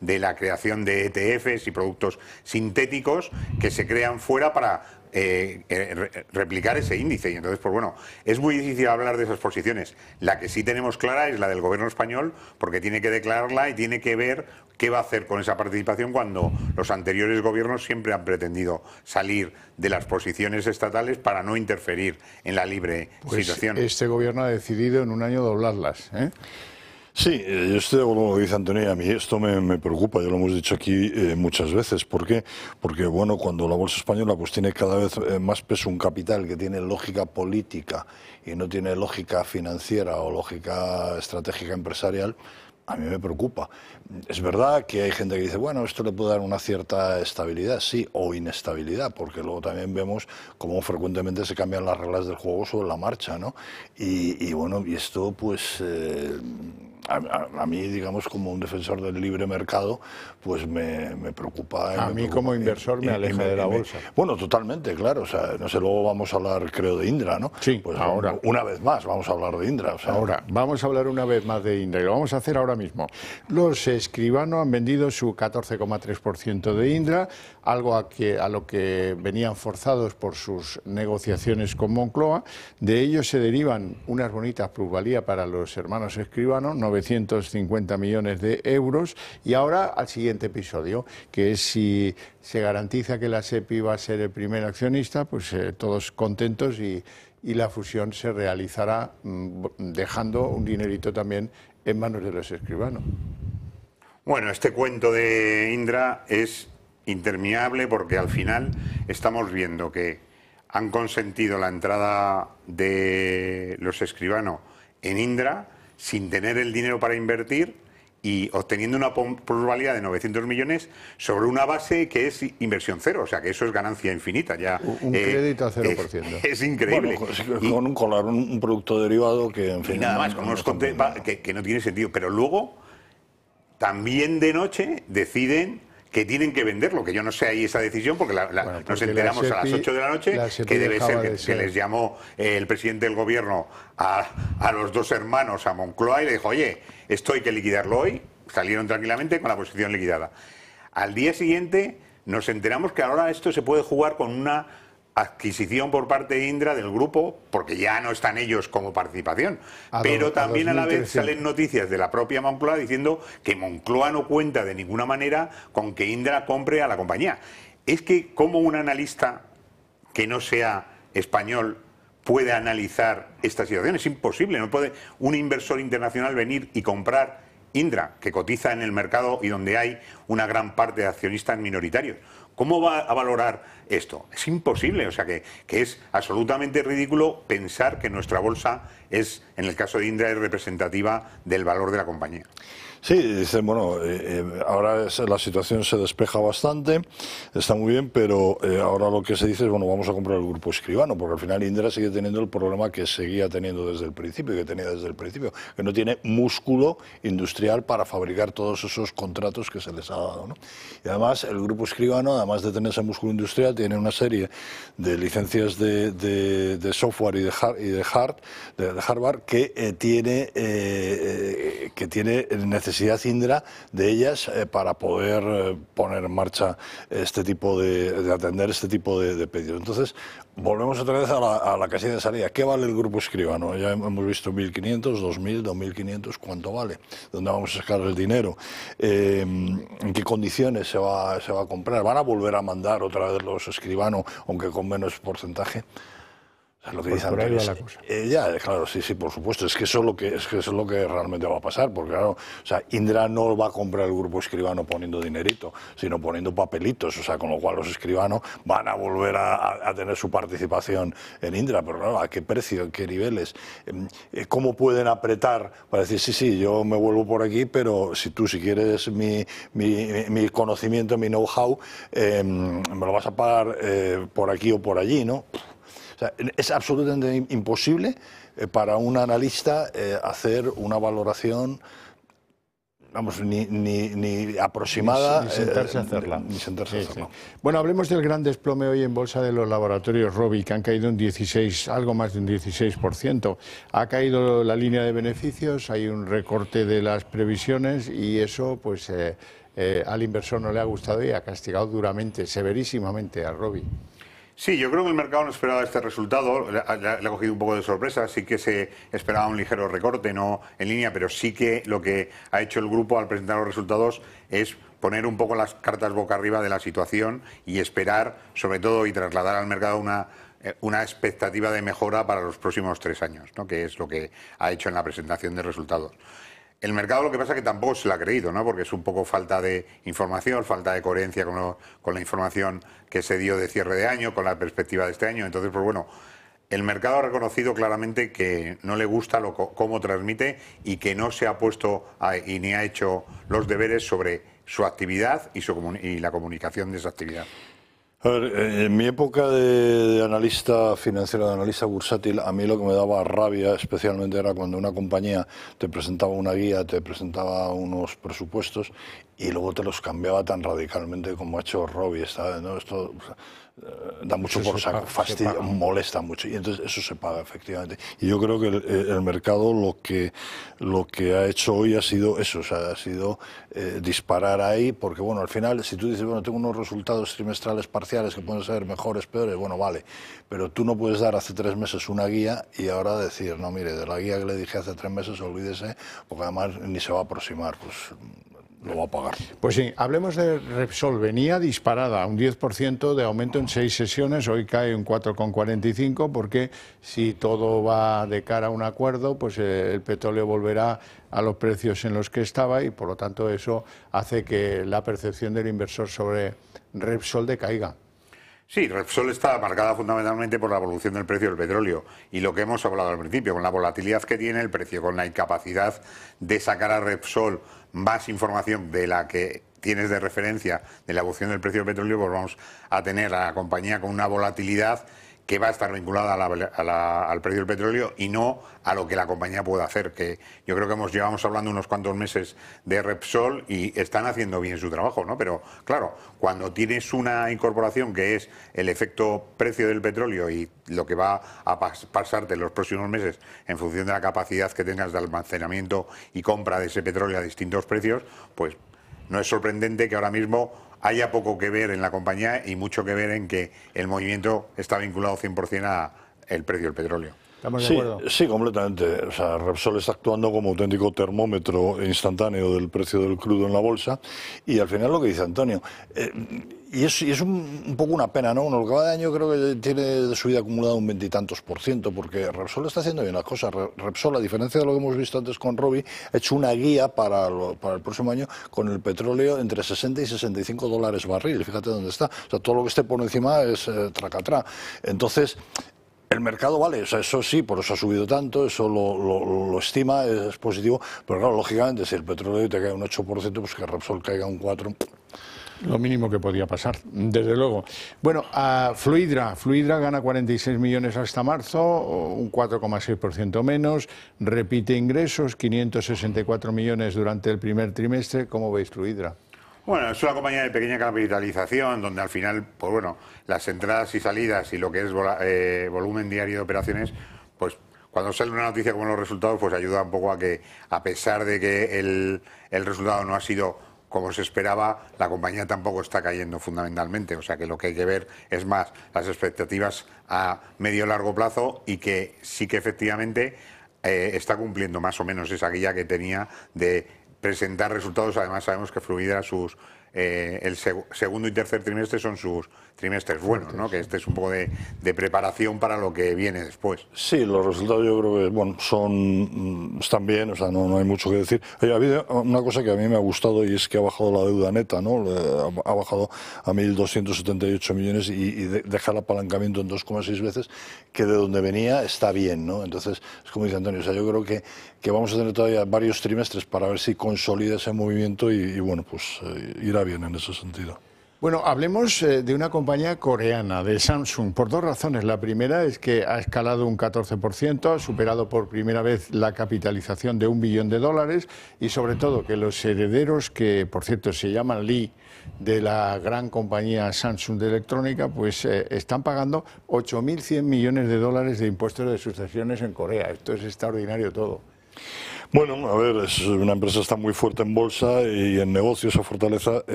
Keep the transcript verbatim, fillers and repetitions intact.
de la creación de E T Fs y productos sintéticos que se crean fuera para eh, eh, re replicar ese índice. Y entonces, pues bueno, es muy difícil hablar de esas posiciones. La que sí tenemos clara es la del gobierno español, porque tiene que declararla y tiene que ver qué va a hacer con esa participación cuando los anteriores gobiernos siempre han pretendido salir de las posiciones estatales para no interferir en la libre pues situación. Este gobierno ha decidido en un año doblarlas, ¿eh? Sí, yo estoy de acuerdo con lo que dice Antonio, a mí esto me, me preocupa, ya lo hemos dicho aquí eh, muchas veces. ¿Por qué? Porque, bueno, cuando la bolsa española pues tiene cada vez más peso un capital que tiene lógica política y no tiene lógica financiera o lógica estratégica empresarial, a mí me preocupa. Es verdad que hay gente que dice, bueno, esto le puede dar una cierta estabilidad, sí, o inestabilidad, porque luego también vemos cómo frecuentemente se cambian las reglas del juego sobre la marcha, ¿no? Y, y bueno, y esto pues... Eh, A, a, a mí, digamos, como un defensor del libre mercado, pues me, me preocupa. A me mí preocupa. como inversor y, me aleja y me, de la me, bolsa. Bueno, totalmente, claro. O sea, no sé, luego vamos a hablar, creo, de Indra, ¿no? Sí, pues ahora. Una vez más vamos a hablar de Indra. O sea, ahora, vamos a hablar una vez más de Indra y lo vamos a hacer ahora mismo. Los Escribano han vendido su catorce coma tres por ciento de Indra, algo a, que, a lo que venían forzados por sus negociaciones con Moncloa. De ello se derivan unas bonitas plusvalías para los hermanos Escribano, novecientos cincuenta millones de euros, y ahora al siguiente episodio, que es si se garantiza que la SEPI va a ser el primer accionista, pues eh, todos contentos y, y la fusión se realizará mmm, dejando un dinerito también en manos de los Escribano. Bueno, este cuento de Indra es interminable porque al final estamos viendo que han consentido la entrada de los Escribano en Indra sin tener el dinero para invertir y obteniendo una plusvalía de novecientos millones sobre una base que es inversión cero, o sea que eso es ganancia infinita. Ya, un eh, crédito a cero por ciento. Es, es increíble. Bueno, y, con un colar, un, un producto derivado que, en fin... Y nada no, más, con no, unos no, conte no, no. que, que no tiene sentido. Pero luego, también de noche, deciden que tienen que venderlo, que yo no sé ahí esa decisión, porque, la, la, bueno, porque nos enteramos SEPI, a las ocho de la noche, la que debe ser que, de ser que les llamó eh, el presidente del gobierno a, a los dos hermanos, a Moncloa, y le dijo, oye, esto hay que liquidarlo hoy. Salieron tranquilamente con la posición liquidada. Al día siguiente nos enteramos que ahora esto se puede jugar con una adquisición por parte de Indra del grupo, porque ya no están ellos como participación. A Pero do, también a, a la vez salen noticias de la propia Moncloa diciendo que Moncloa no cuenta de ninguna manera con que Indra compre a la compañía. Es que como un analista que no sea español puede analizar esta situación, es imposible. No puede un inversor internacional venir y comprar Indra, que cotiza en el mercado y donde hay una gran parte de accionistas minoritarios. ¿Cómo va a valorar esto? Es imposible, o sea que, que es absolutamente ridículo pensar que nuestra bolsa es, en el caso de Indra, es representativa del valor de la compañía. Sí, dicen, bueno, eh, eh, ahora es, la situación se despeja bastante, está muy bien, pero eh, ahora lo que se dice es, bueno, vamos a comprar el grupo Escribano, porque al final Indra sigue teniendo el problema que seguía teniendo desde el principio, y que tenía desde el principio, que no tiene músculo industrial para fabricar todos esos contratos que se les ha dado, ¿no? Y además, el grupo Escribano, además de tener ese músculo industrial, tiene una serie de licencias de, de, de software y de, hard, y de, hard, de, de hardware que eh, tiene, eh, que tiene necesidad Indra de ellas eh, para poder eh, poner en marcha este tipo de, de atender este tipo de, de pedidos. Entonces, volvemos otra vez a la, a la casilla de salida. ¿Qué vale el grupo Escribano? Ya hemos visto mil quinientos, dos mil, dos mil quinientos, ¿cuánto vale? ¿Dónde vamos a sacar el dinero? Eh, ¿En qué condiciones se va, se va a comprar? ¿Van a volver a mandar otra vez los Escribano, aunque con menos porcentaje? Lo que pues dice por ahí Antonio, va la cosa. Eh, ya, claro, sí, sí, por supuesto. Es que eso es lo que es que eso es lo que realmente va a pasar, porque claro, o sea, Indra no va a comprar el grupo Escribano poniendo dinerito, sino poniendo papelitos, o sea, con lo cual los Escribano van a volver a, a, a tener su participación en Indra, pero claro, ¿a qué precio, en qué niveles? Eh, ¿Cómo pueden apretar para decir, sí, sí, yo me vuelvo por aquí, pero si tú, si quieres mi, mi, mi conocimiento, mi know-how, eh, me lo vas a pagar eh, por aquí o por allí, ¿no? O sea, es absolutamente imposible eh, para un analista eh, hacer una valoración, vamos, ni, ni, ni aproximada. Ni, ni sentarse eh, a hacerla. Ni sentarse sí, a hacerla. Sí. Bueno, hablemos del gran desplome hoy en bolsa de los laboratorios Rovi, que han caído un dieciséis, algo más de un dieciséis por ciento. Ha caído la línea de beneficios, hay un recorte de las previsiones y eso, pues... Eh, eh, al inversor no le ha gustado y ha castigado duramente, severísimamente a Robi. Sí, yo creo que el mercado no esperaba este resultado, le ha, le ha cogido un poco de sorpresa, sí que se esperaba un ligero recorte, no en línea, pero sí que lo que ha hecho el grupo al presentar los resultados es poner un poco las cartas boca arriba de la situación y esperar, sobre todo, y trasladar al mercado una, una expectativa de mejora para los próximos tres años, ¿no? Que es lo que ha hecho en la presentación de resultados. El mercado lo que pasa es que tampoco se lo ha creído, ¿no? Porque es un poco falta de información, falta de coherencia con, lo, con la información que se dio de cierre de año, con la perspectiva de este año. Entonces, pues bueno, el mercado ha reconocido claramente que no le gusta lo, cómo transmite y que no se ha puesto a, y ni ha hecho los deberes sobre su actividad y, su, y la comunicación de esa actividad. A ver, en mi época de, de analista financiero, de analista bursátil, a mí lo que me daba rabia especialmente era cuando una compañía te presentaba una guía, te presentaba unos presupuestos y luego te los cambiaba tan radicalmente como ha hecho Robi esta vez, ¿no? Esto eh, da mucho eso por saco, fastidia, molesta mucho y entonces eso se paga efectivamente. Y yo creo que el, el mercado lo que lo que ha hecho hoy ha sido eso, o sea, ha sido eh, disparar ahí, porque bueno, al final si tú dices, bueno, tengo unos resultados trimestrales parciales que pueden ser mejores, peores, bueno, vale, pero tú no puedes dar hace tres meses una guía y ahora decir, no, mire, de la guía que le dije hace tres meses, olvídese, porque además ni se va a aproximar, pues lo va a pagar. Pues sí, hablemos de Repsol. Venía disparada, un diez por ciento de aumento en seis sesiones, hoy cae un cuatro coma cuarenta y cinco, porque si todo va de cara a un acuerdo, pues eh, el petróleo volverá a los precios en los que estaba y por lo tanto eso hace que la percepción del inversor sobre Repsol decaiga. Sí, Repsol está marcada fundamentalmente por la evolución del precio del petróleo y lo que hemos hablado al principio, con la volatilidad que tiene el precio, con la incapacidad de sacar a Repsol más información de la que tienes de referencia de la evolución del precio del petróleo, pues vamos a tener a la compañía con una volatilidad que va a estar vinculada a la, a la, al precio del petróleo y no a lo que la compañía pueda hacer, que yo creo que hemos llevamos hablando unos cuantos meses de Repsol y están haciendo bien su trabajo, ¿no? Pero claro, cuando tienes una incorporación que es el efecto precio del petróleo y lo que va a pas pasarte en los próximos meses en función de la capacidad que tengas de almacenamiento y compra de ese petróleo a distintos precios, pues no es sorprendente que ahora mismo haya poco que ver en la compañía y mucho que ver en que el movimiento está vinculado cien por cien al precio del petróleo. ¿Estamos de sí, acuerdo? Sí, completamente. O sea, Repsol está actuando como auténtico termómetro instantáneo del precio del crudo en la bolsa y al final lo que dice Antonio, eh, y es, y es un, un poco una pena, ¿no? Bueno, lo que va de año creo que tiene de subida acumulada un veintitantos por ciento, porque Repsol está haciendo bien las cosas. Repsol, a diferencia de lo que hemos visto antes con Robi, ha hecho una guía para, lo, para el próximo año con el petróleo entre sesenta y sesenta y cinco dólares barril. Fíjate dónde está. O sea, todo lo que esté por encima es eh, tracatrá. Entonces, el mercado vale, o sea, eso sí, por eso ha subido tanto, eso lo, lo, lo estima, es positivo, pero claro, lógicamente, si el petróleo te cae un ocho por ciento, pues que Repsol caiga un cuatro por ciento. Lo mínimo que podía pasar, desde luego. Bueno, a Fluidra, Fluidra gana cuarenta y seis millones hasta marzo, un cuatro coma seis por ciento menos, repite ingresos, quinientos sesenta y cuatro millones durante el primer trimestre. ¿Cómo veis Fluidra? Bueno, es una compañía de pequeña capitalización donde al final, pues bueno, las entradas y salidas y lo que es eh, volumen diario de operaciones, pues cuando sale una noticia como los resultados, pues ayuda un poco a que, a pesar de que el, el resultado no ha sido como se esperaba, la compañía tampoco está cayendo fundamentalmente. O sea que lo que hay que ver es más las expectativas a medio y largo plazo y que sí que efectivamente eh, está cumpliendo más o menos esa guía que tenía de presentar resultados. Además sabemos que Fluidra sus eh, el seg segundo y tercer trimestre son sus trimestres buenos, ¿no? Que este es un poco de, de preparación para lo que viene después. Sí, los resultados yo creo que bueno son están bien, o sea, no, no hay mucho que decir. Oye, ha habido una cosa que a mí me ha gustado y es que ha bajado la deuda neta, ¿no? Ha bajado a mil doscientos setenta y ocho millones y, y de, deja el apalancamiento en dos coma seis veces, que de donde venía está bien, ¿no? Entonces, es como dice Antonio, o sea, yo creo que, que vamos a tener todavía varios trimestres para ver si consolida ese movimiento y, y bueno, pues eh, irá bien en ese sentido. Bueno, hablemos eh, de una compañía coreana, de Samsung, por dos razones. La primera es que ha escalado un catorce por ciento, ha superado por primera vez la capitalización de un billón de dólares y sobre todo que los herederos, que por cierto se llaman Lee, de la gran compañía Samsung de electrónica, pues eh, están pagando ocho mil cien millones de dólares de impuestos de sucesiones en Corea. Esto es extraordinario todo. Bueno, a ver, es una empresa está muy fuerte en bolsa y en negocio esa fortaleza